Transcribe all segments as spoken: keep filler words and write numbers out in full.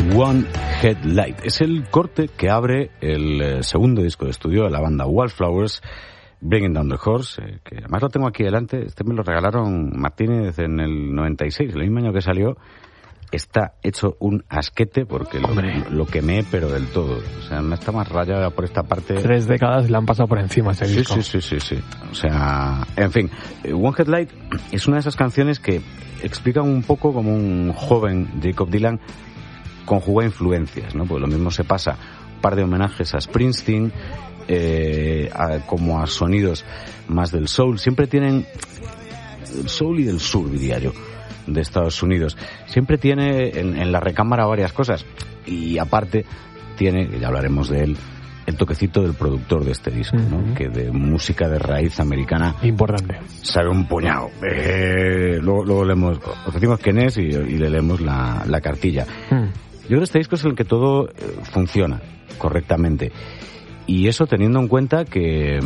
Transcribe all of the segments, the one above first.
One Headlight. Es el corte que abre el eh, segundo disco de estudio de la banda Wildflowers, Bringing Down the Horse, eh, que además lo tengo aquí delante. Este me lo regalaron Martínez en el noventa y seis, el mismo año que salió. Está hecho un asquete porque lo, lo quemé, pero del todo. O sea, me está más rayada por esta parte. Tres décadas le han pasado por encima ese sí, disco. Sí, sí, sí, sí. O sea, en fin, One Headlight es una de esas canciones que explican un poco como un joven Jakob Dylan conjuga influencias, ¿no? Pues lo mismo se pasa un par de homenajes a Springsteen, eh, a, como a sonidos más del soul. Siempre tienen el soul y del sur, diría yo, de Estados Unidos. Siempre tiene en, en la recámara varias cosas, y aparte tiene, ya hablaremos de él, el toquecito del productor de este disco, ¿no? Uh-huh. Que de música de raíz americana importante sabe un puñado. Eh, luego, luego leemos, os decimos quién es y, y le leemos la, la cartilla. Uh-huh. Yo creo que este disco es el que todo eh, funciona correctamente, y eso teniendo en cuenta que,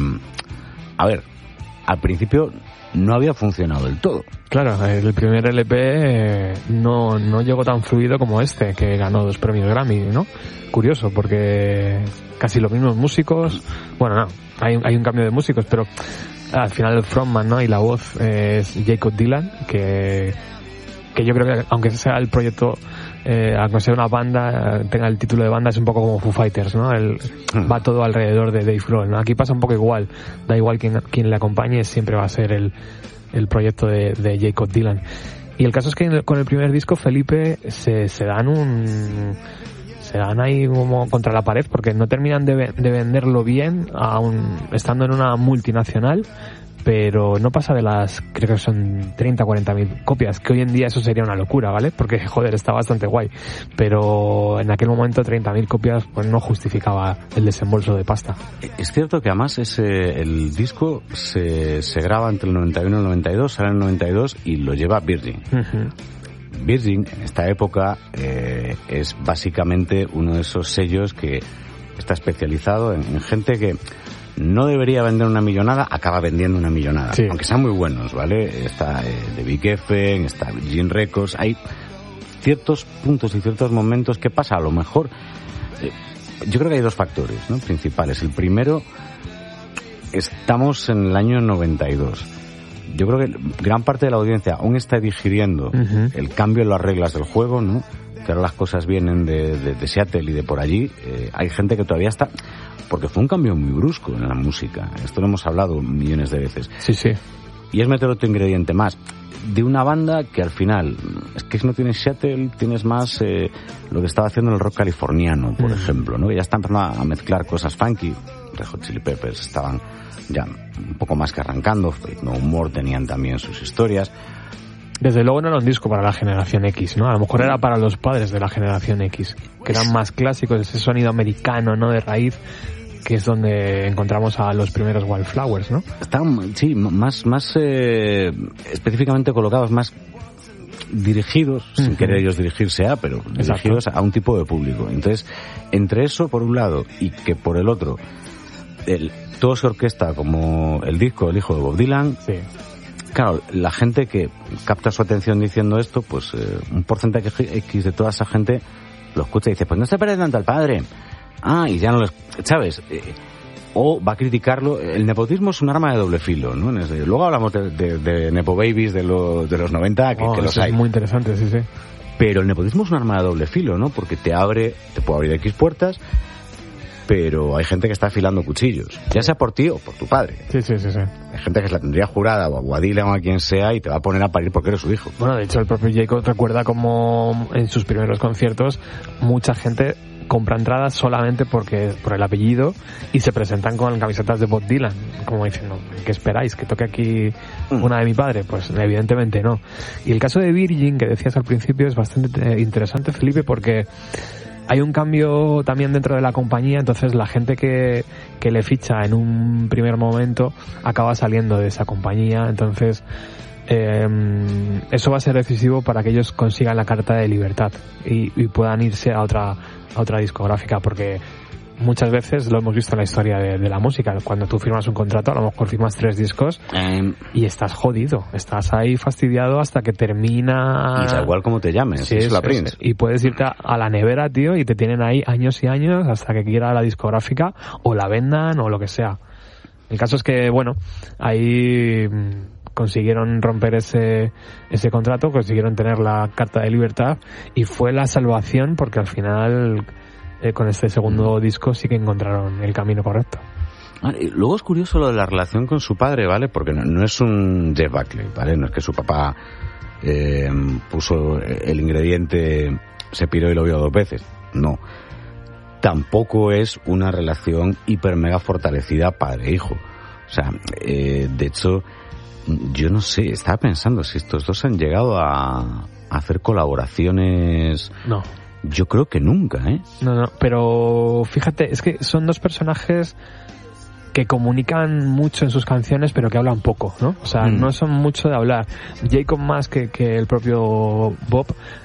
a ver, al principio no había funcionado del todo. Claro, el primer L P eh, no, no llegó tan fluido como este, que ganó dos premios Grammy, ¿no? Curioso, porque casi los mismos músicos, bueno, no, hay, hay un cambio de músicos, pero al final el frontman, ¿no? Y la voz es Jakob Dylan, que, que yo creo que aunque sea el proyecto, eh, aunque sea una banda, tenga el título de banda, es un poco como Foo Fighters, ¿no? El, mm. Va todo alrededor de Dave Grohl, ¿no? Aquí pasa un poco igual, da igual quién, quién le acompañe, siempre va a ser el, el proyecto de, de Jakob Dylan. Y el caso es que con el primer disco, Felipe, se, se dan un... se dan ahí como contra la pared, porque no terminan de, de venderlo bien, aún estando en una multinacional, pero no pasa de las, creo que son treinta, cuarenta mil copias, que hoy en día eso sería una locura, ¿vale? Porque, joder, está bastante guay, pero en aquel momento treinta mil copias pues no justificaba el desembolso de pasta. Es cierto que además ese, el disco se, se graba entre el noventa y uno y el noventa y dos, sale en el noventa y dos y lo lleva Virgin. Uh-huh. Virgin, en esta época, eh, es básicamente uno de esos sellos que está especializado en, en gente que no debería vender una millonada, acaba vendiendo una millonada. Sí. Aunque sean muy buenos, ¿vale? Está eh, The Big Geffen, está Virgin Records, hay ciertos puntos y ciertos momentos que pasa. A lo mejor, eh, yo creo que hay dos factores, ¿no? Principales. El primero, estamos en el año noventa y dos. Yo creo que gran parte de la audiencia aún está digiriendo uh-huh. el cambio en las reglas del juego, ¿no? Que ahora las cosas vienen de, de, de Seattle y de por allí. Eh, hay gente que todavía está... Porque fue un cambio muy brusco en la música. Esto lo hemos hablado millones de veces. Sí, sí. Y es meter otro ingrediente más. De una banda que al final... Es que si no tienes Seattle, tienes más eh, lo que estaba haciendo el rock californiano, por mm. ejemplo, ¿no? Ya está empezando a mezclar cosas funky. Red Hot Chili Peppers estaban ya un poco más que arrancando. No Humor tenían también sus historias. Desde luego no era un disco para la generación X, ¿no? A lo mejor era para los padres de la generación X, que eran más clásicos, ese sonido americano, ¿no? De raíz, que es donde encontramos a los primeros Wildflowers, ¿no? Estaban, sí, más, más eh, específicamente colocados, más dirigidos, uh-huh. sin querer ellos dirigirse a, pero Exacto. dirigidos a un tipo de público. Entonces, entre eso por un lado y que por el otro, el, todo se orquesta como el disco, el hijo de Bob Dylan. Sí. Claro, la gente que capta su atención diciendo esto, pues eh, un porcentaje X de toda esa gente lo escucha y dice, pues no se parece tanto al padre. Ah, y ya no lo... ¿Sabes? Eh, o va a criticarlo. El nepotismo es un arma de doble filo, ¿no? Luego hablamos de, de, de nepo babies de, lo, de los noventa, que, oh, que los eso hay. Es muy interesante, sí, sí. Pero el nepotismo es un arma de doble filo, ¿no? Porque te abre, te puede abrir X puertas, pero hay gente que está afilando cuchillos, ya sea por ti o por tu padre. Sí, sí, sí, sí. Hay gente que se la tendría jurada, o a Dylan o a quien sea, y te va a poner a parir porque eres su hijo. Bueno, de hecho, el propio Jakob recuerda como en sus primeros conciertos mucha gente compra entradas solamente porque por el apellido y se presentan con camisetas de Bob Dylan, como diciendo, ¿qué esperáis? ¿Que toque aquí una de mi padre? Pues evidentemente no. Y el caso de Virgin, que decías al principio, es bastante interesante, Felipe, porque hay un cambio también dentro de la compañía, entonces la gente que, que le ficha en un primer momento acaba saliendo de esa compañía, entonces eh, eso va a ser decisivo para que ellos consigan la carta de libertad y, y puedan irse a otra a otra discográfica, porque muchas veces lo hemos visto en la historia de, de la música. Cuando tú firmas un contrato, a lo mejor firmas tres discos um, y estás jodido. Estás ahí fastidiado hasta que termina... Y da igual cómo te llames, sí, es la es, Prince. Y puedes irte a, a la nevera, tío, y te tienen ahí años y años hasta que quiera la discográfica o la vendan o lo que sea. El caso es que, bueno, ahí consiguieron romper ese ese contrato, consiguieron tener la carta de libertad y fue la salvación porque al final eh, con este segundo disco sí que encontraron el camino correcto. Luego es curioso lo de la relación con su padre, ¿vale? Porque no, no es un Jeff Buckley, ¿vale? No es que su papá eh, puso el ingrediente, se piró y lo vio dos veces. No. Tampoco es una relación hiper mega fortalecida padre-hijo. O sea, eh, de hecho, yo no sé, estaba pensando si estos dos han llegado a, a hacer colaboraciones. No. Yo creo que nunca, ¿eh? No, no, pero fíjate, es que son dos personajes que comunican mucho en sus canciones, pero que hablan poco, ¿no? O sea, mm. no son mucho de hablar. Jacob más que, que el propio Bob,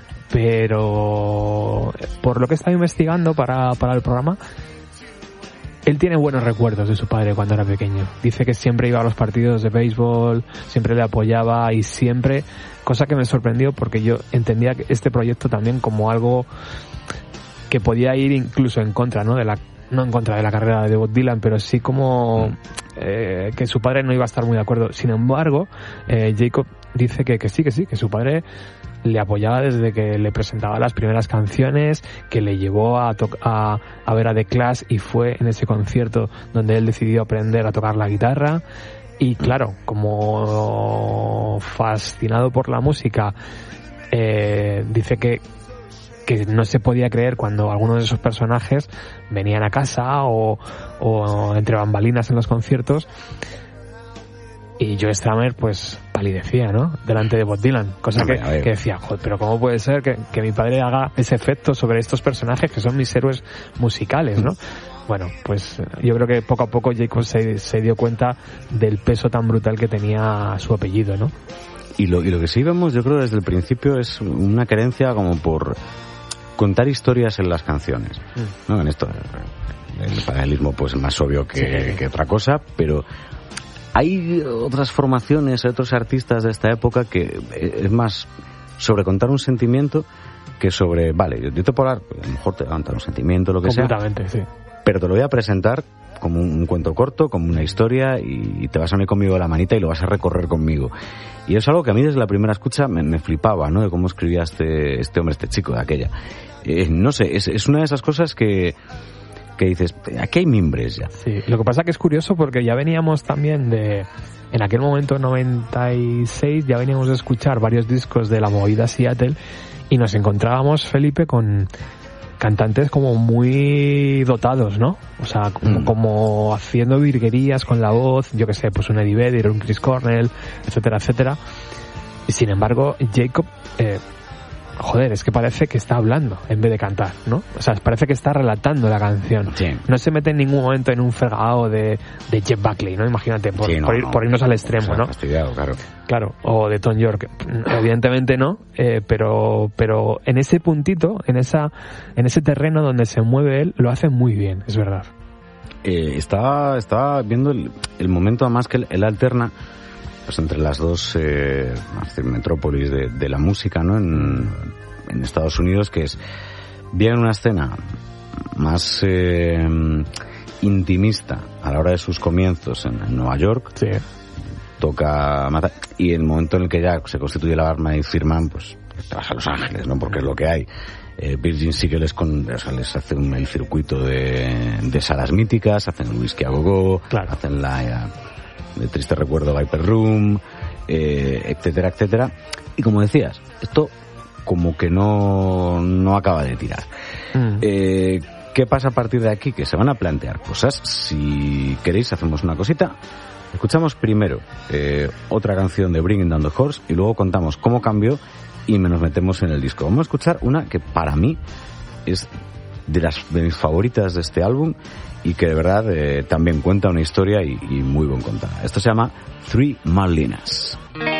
pero por lo que he estado investigando para, para el programa, él tiene buenos recuerdos de su padre cuando era pequeño. Dice que siempre iba a los partidos de béisbol, siempre le apoyaba y siempre, cosa que me sorprendió porque yo entendía este proyecto también como algo que podía ir incluso en contra, ¿no? De la, no en contra de la carrera de Bob Dylan, pero sí como eh, que su padre no iba a estar muy de acuerdo. Sin embargo, eh, Jacob dice que, que sí, que sí, que su padre le apoyaba desde que le presentaba las primeras canciones, que le llevó a, to- a, a ver a The Clash y fue en ese concierto donde él decidió aprender a tocar la guitarra. Y claro, como fascinado por la música, eh, dice que que no se podía creer cuando algunos de esos personajes venían a casa o, o entre bambalinas en los conciertos. Y Joe Strummer pues palidecía, ¿no? Delante de Bob Dylan, cosa que, que decía, joder, pero ¿cómo puede ser que, que mi padre haga ese efecto sobre estos personajes que son mis héroes musicales, ¿no? Bueno, pues yo creo que poco a poco Jacob se, se dio cuenta del peso tan brutal que tenía su apellido, ¿no? Y lo, y lo que sí vemos, yo creo, desde el principio es una querencia como por contar historias en las canciones, ¿no? En esto el paralelismo pues es más obvio que, sí. que otra cosa, pero hay otras formaciones, hay otros artistas de esta época que es más sobre contar un sentimiento que sobre, vale, yo, yo te puedo hablar, a lo mejor te va a contar un sentimiento, lo que sea, completamente, sí, pero te lo voy a presentar como un, un cuento corto, como una historia, y, y te vas a unir conmigo a la manita y lo vas a recorrer conmigo. Y es algo que a mí desde la primera escucha me, me flipaba, ¿no? De cómo escribía este este hombre, este chico de aquella. Eh, no sé, es, es una de esas cosas que que dices, aquí hay mimbres ya. Sí, lo que pasa que es curioso porque ya veníamos también de, en aquel momento noventa y seis, ya veníamos de escuchar varios discos de la movida Seattle y nos encontrábamos, Felipe, con cantantes como muy dotados, ¿no? O sea, como, mm. como haciendo virguerías con la voz, yo que sé, pues un Eddie Vedder, un Chris Cornell, etcétera, etcétera. Y sin embargo, Jacob, eh, joder, es que parece que está hablando en vez de cantar, ¿no? O sea, parece que está relatando la canción. Sí. No se mete en ningún momento en un fregado de, de Jeff Buckley, ¿no? Imagínate, por, sí, no, por, ir, no. por irnos al extremo, o sea, ¿no? Fastidiado, claro. Claro, o de Tom York. Evidentemente no, eh, pero pero en ese puntito, en esa en ese terreno donde se mueve él, lo hace muy bien, es verdad. Eh, estaba, estaba viendo el, el momento además que él, él alterna pues entre las dos eh, metrópolis de, de la música, ¿no? En, en Estados Unidos, que es bien una escena más eh, intimista a la hora de sus comienzos en, en Nueva York. Sí. Toca matar, y el momento en el que ya se constituye la Band y firman, pues te vas a Los Ángeles, ¿no? Porque es lo que hay. Eh, Virgin Sigue les, con, o sea, les hacen el circuito de, de salas míticas, hacen el Whisky a Go-Go, claro. hacen la de Triste Recuerdo Viper Room, eh, etcétera, etcétera. Y como decías, esto como que no, no acaba de tirar. Mm. Eh, ¿Qué pasa a partir de aquí? Que se van a plantear cosas. Si queréis, hacemos una cosita. Escuchamos primero eh, otra canción de Bringing Down the Horse y luego contamos cómo cambió y nos metemos en el disco. Vamos a escuchar una que para mí es de las de mis favoritas de este álbum y que de verdad eh, también cuenta una historia y, y muy bien contada. Esto se llama Three Marlinas.